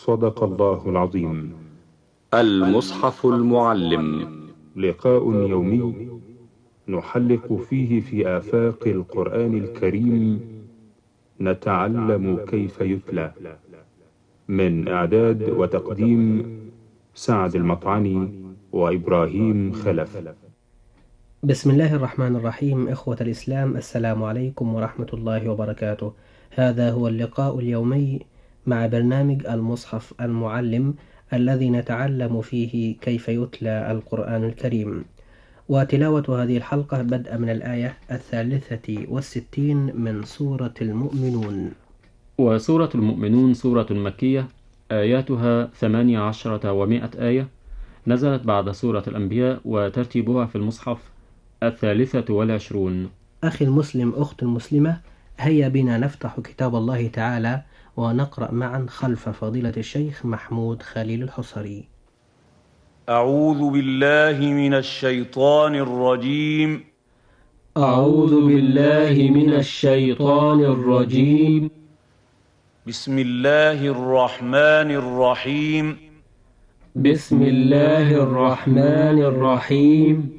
صدق الله العظيم. المصحف المعلم، لقاء يومي نحلق فيه في آفاق القرآن الكريم، نتعلم كيف يتلى. من إعداد وتقديم سعد المطعني وإبراهيم خلف. بسم الله الرحمن الرحيم. إخوة الإسلام، السلام عليكم ورحمة الله وبركاته. هذا هو اللقاء اليومي مع برنامج المصحف المعلم، الذي نتعلم فيه كيف يتلى القرآن الكريم. وتلاوة هذه الحلقة بدءا من الآية 63 من سورة المؤمنون. وسورة المؤمنون سورة مكية، آياتها 18 و100 آية، نزلت بعد سورة الأنبياء، وترتيبها في المصحف 23. أخي المسلم، أخت المسلمة، هيا بنا نفتح كتاب الله تعالى ونقرأ معا خلف فضيلة الشيخ محمود خليل الحصري. أعوذ بالله من الشيطان الرجيم. أعوذ بالله من الشيطان الرجيم. بسم الله الرحمن الرحيم. بسم الله الرحمن الرحيم.